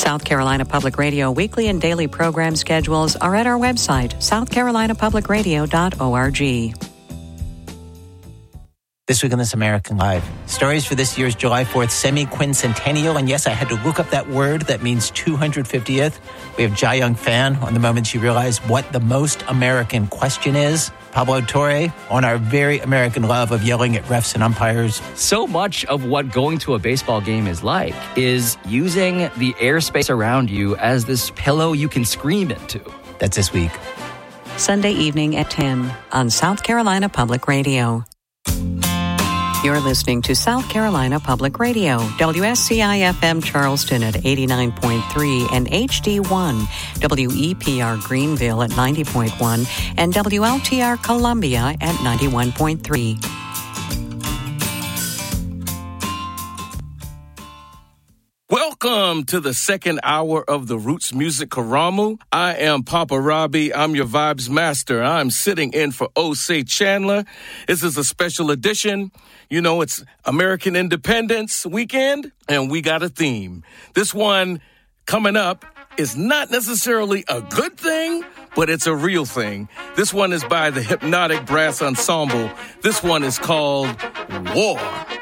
South Carolina Public Radio weekly and daily program schedules are at our website, southcarolinapublicradio.org. This week on This American Life, stories for this year's July 4th semi-quincentennial. And yes, I had to look up that word that means 250th. We have Jai Young Fan on the moment you realize what the most American question is. Pablo Torre on our very American love of yelling at refs and umpires. So much of what going to a baseball game is like is using the airspace around you as this pillow you can scream into. That's this week. Sunday evening at 10 on South Carolina Public Radio. You're listening to South Carolina Public Radio, WSCI-FM Charleston at 89.3 and HD1, WEPR Greenville at 90.1, and WLTR Columbia at 91.3. Welcome to the second hour of the Roots Music Karamu. I am Papa Robbie. I'm your vibes master. I'm sitting in for O.C. Chandler. This is a special edition. You know, it's American Independence Weekend, and we got a theme. This one coming up is not necessarily a good thing, but it's a real thing. This one is by the Hypnotic Brass Ensemble. This one is called War.